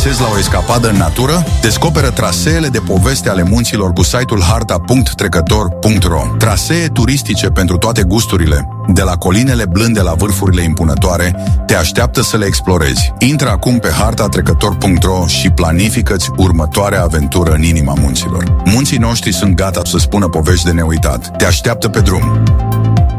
Visezi la o escapadă în natură? Descoperă traseele de poveste ale munților cu site-ul harta.trecător.ro. Trasee turistice pentru toate gusturile, de la colinele blânde la vârfurile impunătoare, te așteaptă să le explorezi. Intră acum pe hartatrecător.ro și planifică-ți următoarea aventură în inima munților. Munții noștri sunt gata să spună povești de neuitat. Te așteaptă pe drum.